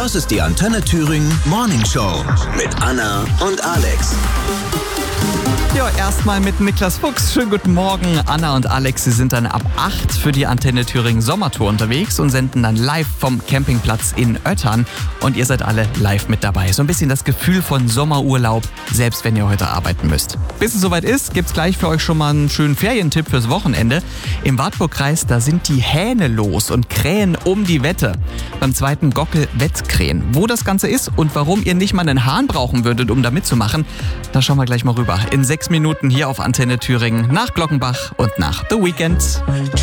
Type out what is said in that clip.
Das ist die Antenne Thüringen Morning Show mit Anna und Alex. Ja, erstmal mit Niklas Fuchs. Schönen guten Morgen. Anna und Alex, sie sind dann ab 8 für die Antenne Thüringen Sommertour unterwegs und senden dann live vom Campingplatz in Öttern. Und ihr seid alle live mit dabei. So ein bisschen das Gefühl von Sommerurlaub, selbst wenn ihr heute arbeiten müsst. Bis es soweit ist, gibt's gleich für euch schon mal einen schönen Ferientipp fürs Wochenende. Im Wartburgkreis, da sind die Hähne los und krähen um die Wette. Beim zweiten Gockel-Wettkrähen. Wo das Ganze ist und warum ihr nicht mal einen Hahn brauchen würdet, um da mitzumachen, da schauen wir gleich mal rüber. In 6 Minuten hier auf Antenne Thüringen nach Glockenbach und nach The Weeknd.